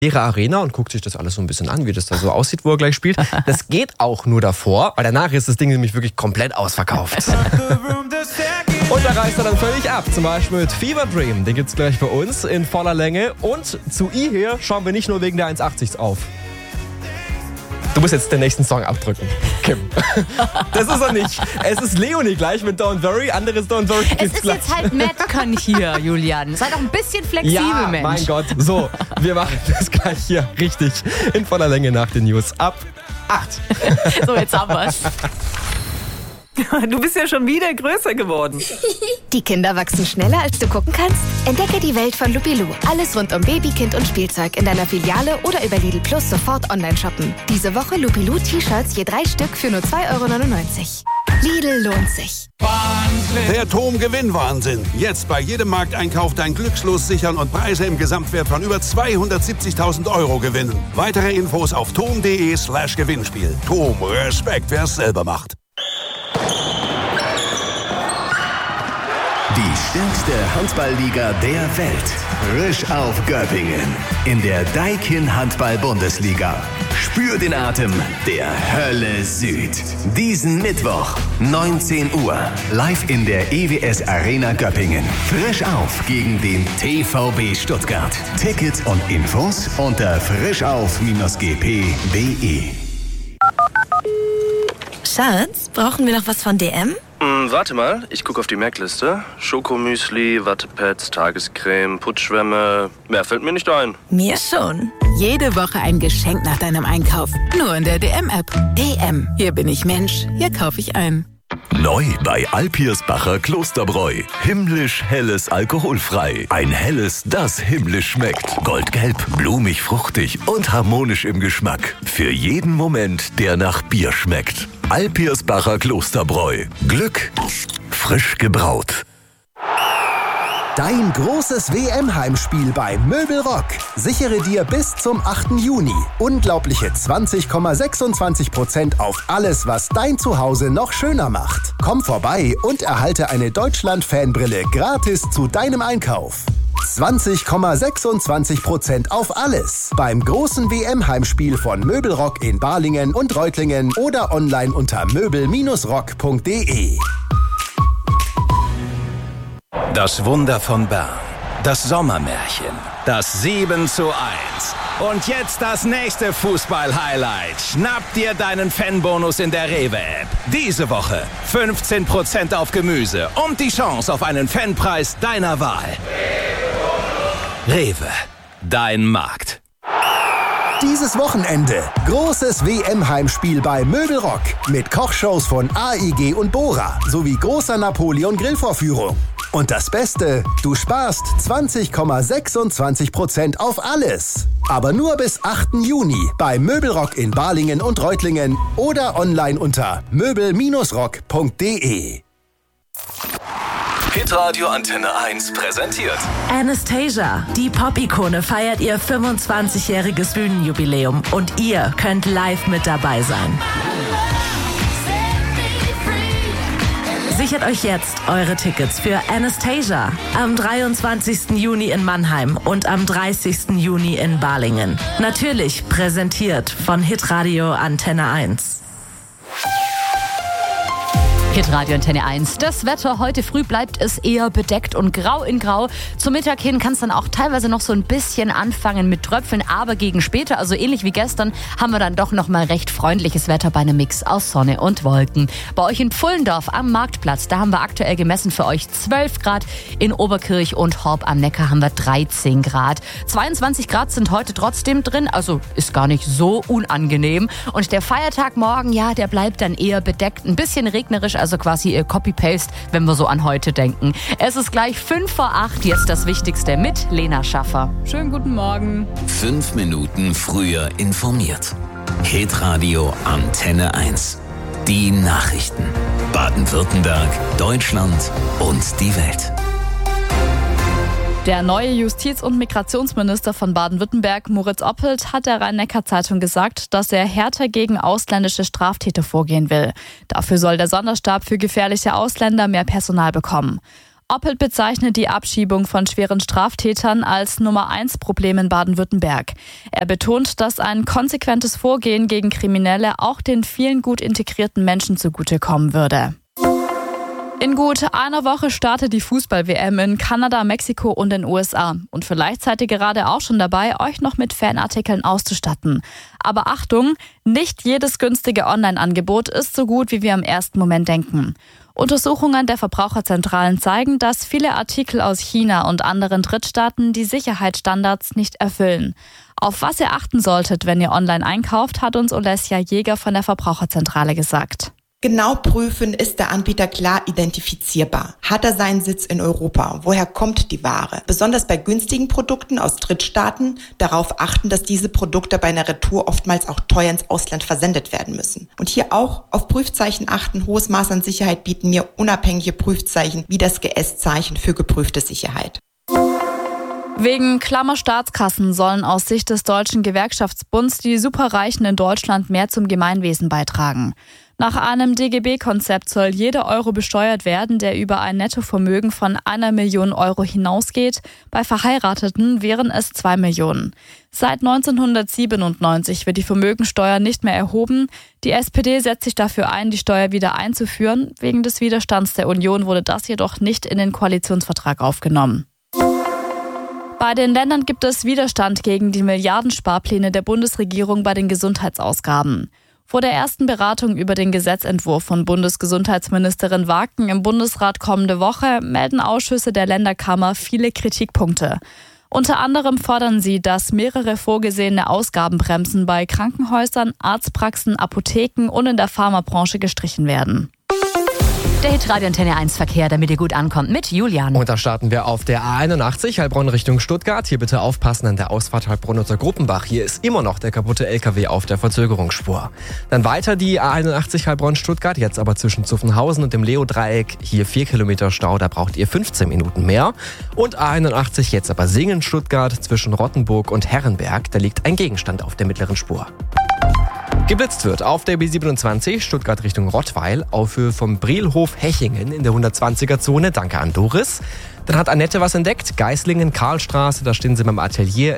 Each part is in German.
leere Arena und guckt sich das alles so ein bisschen an, wie das da so aussieht, wo er gleich spielt. Das geht auch nur davor, weil danach ist das Ding nämlich wirklich komplett ausverkauft. Und da reißt er dann völlig ab, zum Beispiel mit Fever Dream. Den gibt's gleich bei uns in voller Länge. Und zu hier schauen wir nicht nur wegen der 1,80 auf. Du musst jetzt den nächsten Song abdrücken, Kim. Das ist er nicht. Es ist Leonie gleich mit Don't Worry, anderes Don't Worry Es gibt's ist gleich. jetzt halt Madcon hier, Julian. Sei doch ein bisschen flexibel, Ja, Mensch. mein Gott. So, wir machen das gleich hier richtig in voller Länge nach den News. Ab 8. So, jetzt haben wir's. Du bist ja schon wieder größer geworden. Die Kinder wachsen schneller, als du gucken kannst? Entdecke die Welt von Lupilou. Alles rund um Baby, Kind und Spielzeug in deiner Filiale oder über Lidl Plus sofort online shoppen. Diese Woche Lupilou T-Shirts je 3 Stück für nur 2,99 €. Lidl lohnt sich. Der TOM-Gewinnwahnsinn. Jetzt bei jedem Markteinkauf dein Glückslos sichern und Preise im Gesamtwert von über 270.000 € gewinnen. Weitere Infos auf tom.de/Gewinnspiel. TOM, Respekt, wer es selber macht. Die stärkste Handballliga der Welt. Frisch auf Göppingen. In der Daikin Handball-Bundesliga. Spür den Atem der Hölle Süd. Diesen Mittwoch, 19 Uhr. Live in der EWS Arena Göppingen. Frisch auf gegen den TVB Stuttgart. Tickets und Infos unter frischauf-gp.de. Schatz, brauchen wir noch was von DM? Warte mal, ich gucke auf die Merkliste. Schokomüsli, Wattepads, Tagescreme, Putzschwämme. Mehr fällt mir nicht ein. Mir schon. Jede Woche ein Geschenk nach deinem Einkauf. Nur in der DM-App. DM. Hier bin ich Mensch. Hier kaufe ich ein. Neu bei Alpirsbacher Klosterbräu. Himmlisch helles alkoholfrei. Ein helles, das himmlisch schmeckt. Goldgelb, blumig, fruchtig und harmonisch im Geschmack. Für jeden Moment, der nach Bier schmeckt. Alpirsbacher Klosterbräu. Glück frisch gebraut. Dein großes WM-Heimspiel bei Möbelrock. Sichere dir bis zum 8. Juni unglaubliche 20,26% auf alles, was dein Zuhause noch schöner macht. Komm vorbei und erhalte eine Deutschland-Fanbrille gratis zu deinem Einkauf. 20,26% auf alles. Beim großen WM-Heimspiel von Möbelrock in Balingen und Reutlingen oder online unter möbel-rock.de. Das Wunder von Bern. Das Sommermärchen. Das 7:1. Und jetzt das nächste Fußball-Highlight. Schnapp dir deinen Fanbonus in der Rewe-App. Diese Woche 15% auf Gemüse und die Chance auf einen Fanpreis deiner Wahl. Rewe. Dein Markt. Dieses Wochenende großes WM-Heimspiel bei Möbelrock mit Kochshows von AIG und Bora sowie großer Napoleon-Grillvorführung. Und das Beste, du sparst 20,26% auf alles. Aber nur bis 8. Juni bei Möbelrock in Balingen und Reutlingen oder online unter möbel-rock.de. Hitradio Antenne 1 präsentiert Anastasia, die Pop-Ikone, feiert ihr 25-jähriges Bühnenjubiläum und ihr könnt live mit dabei sein. Sichert euch jetzt eure Tickets für Anastasia am 23. Juni in Mannheim und am 30. Juni in Balingen. Natürlich präsentiert von Hitradio Antenne 1. Hitradio Antenne 1. Das Wetter heute früh bleibt es eher bedeckt und grau in grau. Zum Mittag hin kann es dann auch teilweise noch so ein bisschen anfangen mit Tröpfeln, aber gegen später, also ähnlich wie gestern, haben wir dann doch noch mal recht freundliches Wetter bei einem Mix aus Sonne und Wolken. Bei euch in Pfullendorf am Marktplatz, da haben wir aktuell gemessen für euch 12 Grad. In Oberkirch und Horb am Neckar haben wir 13 Grad. 22 Grad sind heute trotzdem drin, also ist gar nicht so unangenehm. Und der Feiertag morgen, ja, der bleibt dann eher bedeckt, ein bisschen regnerisch, also quasi Copy-Paste, wenn wir so an heute denken. Es ist gleich 7:55, jetzt das Wichtigste mit Lena Schaffer. Schönen guten Morgen. 5 Minuten früher informiert. Hitradio Antenne 1. Die Nachrichten. Baden-Württemberg, Deutschland und die Welt. Der neue Justiz- und Migrationsminister von Baden-Württemberg, Moritz Oppelt, hat der Rhein-Neckar-Zeitung gesagt, dass er härter gegen ausländische Straftäter vorgehen will. Dafür soll der Sonderstab für gefährliche Ausländer mehr Personal bekommen. Oppelt bezeichnet die Abschiebung von schweren Straftätern als Nummer 1 Problem in Baden-Württemberg. Er betont, dass ein konsequentes Vorgehen gegen Kriminelle auch den vielen gut integrierten Menschen zugutekommen würde. In gut einer Woche startet die Fußball-WM in Kanada, Mexiko und den USA. Und vielleicht seid ihr gerade auch schon dabei, euch noch mit Fanartikeln auszustatten. Aber Achtung, nicht jedes günstige Online-Angebot ist so gut, wie wir im ersten Moment denken. Untersuchungen der Verbraucherzentralen zeigen, dass viele Artikel aus China und anderen Drittstaaten die Sicherheitsstandards nicht erfüllen. Auf was ihr achten solltet, wenn ihr online einkauft, hat uns Olesja Jäger von der Verbraucherzentrale gesagt. Genau prüfen, ist der Anbieter klar identifizierbar? Hat er seinen Sitz in Europa? Woher kommt die Ware? Besonders bei günstigen Produkten aus Drittstaaten darauf achten, dass diese Produkte bei einer Retour oftmals auch teuer ins Ausland versendet werden müssen. Und hier auch auf Prüfzeichen achten. Hohes Maß an Sicherheit bieten mir unabhängige Prüfzeichen wie das GS-Zeichen für geprüfte Sicherheit. Wegen klammer Staatskassen sollen aus Sicht des Deutschen Gewerkschaftsbunds die Superreichen in Deutschland mehr zum Gemeinwesen beitragen. Nach einem DGB-Konzept soll jeder Euro besteuert werden, der über ein Nettovermögen von 1 Million Euro hinausgeht. Bei Verheirateten wären es 2 Millionen. Seit 1997 wird die Vermögensteuer nicht mehr erhoben. Die SPD setzt sich dafür ein, die Steuer wieder einzuführen. Wegen des Widerstands der Union wurde das jedoch nicht in den Koalitionsvertrag aufgenommen. Bei den Ländern gibt es Widerstand gegen die Milliardensparpläne der Bundesregierung bei den Gesundheitsausgaben. Vor der ersten Beratung über den Gesetzentwurf von Bundesgesundheitsministerin Wagen im Bundesrat kommende Woche melden Ausschüsse der Länderkammer viele Kritikpunkte. Unter anderem fordern sie, dass mehrere vorgesehene Ausgabenbremsen bei Krankenhäusern, Arztpraxen, Apotheken und in der Pharmabranche gestrichen werden. Der Hitradio Antenne 1 Verkehr, damit ihr gut ankommt, mit Julian. Und da starten wir auf der A81 Heilbronn Richtung Stuttgart. Hier bitte aufpassen an der Ausfahrt Heilbronn unter Gruppenbach. Hier ist immer noch der kaputte LKW auf der Verzögerungsspur. Dann weiter die A81 Heilbronn Stuttgart, jetzt aber zwischen Zuffenhausen und dem Leo-Dreieck. Hier 4 Kilometer Stau, da braucht ihr 15 Minuten mehr. Und A81 jetzt aber Singen Stuttgart zwischen Rottenburg und Herrenberg. Da liegt ein Gegenstand auf der mittleren Spur. Geblitzt wird auf der B27 Stuttgart Richtung Rottweil auf Höhe vom Brielhof Hechingen in der 120er-Zone. Danke an Doris. Dann hat Annette was entdeckt. Geislingen, Karlstraße, da stehen sie beim Atelier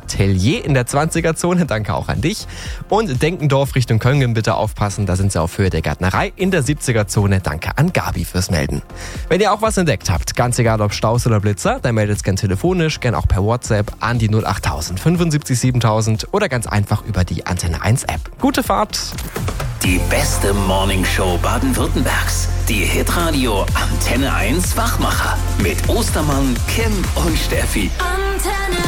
in der 20er-Zone. Danke auch an dich. Und Denkendorf Richtung Köln, bitte aufpassen. Da sind sie auf Höhe der Gärtnerei in der 70er-Zone. Danke an Gabi fürs Melden. Wenn ihr auch was entdeckt habt, ganz egal ob Staus oder Blitzer, dann meldet es gern telefonisch, gern auch per WhatsApp an die 08000 75 7000 oder ganz einfach über die Antenne 1 App. Gute Fahrt! Die beste Morningshow Baden-Württembergs. Die Hitradio Antenne 1 Wachmacher. Mit Ostermann, Kim und Steffi. Antenne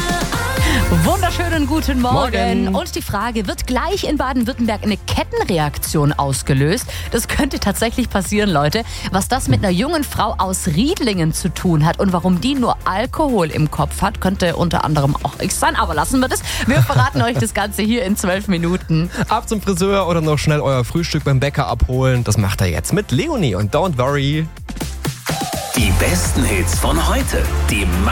1. Wunderschönen guten Morgen. Und die Frage, wird gleich in Baden-Württemberg eine Kettenreaktion ausgelöst? Das könnte tatsächlich passieren, Leute. Was das mit einer jungen Frau aus Riedlingen zu tun hat und warum die nur Alkohol im Kopf hat, könnte unter anderem auch ich sein. Aber lassen wir das. Wir verraten euch das Ganze hier in 12 Minuten. Ab zum Friseur oder noch schnell euer Frühstück beim Bäcker abholen. Das macht er jetzt mit Leonie und Don't Worry. Die besten Hits von heute. Die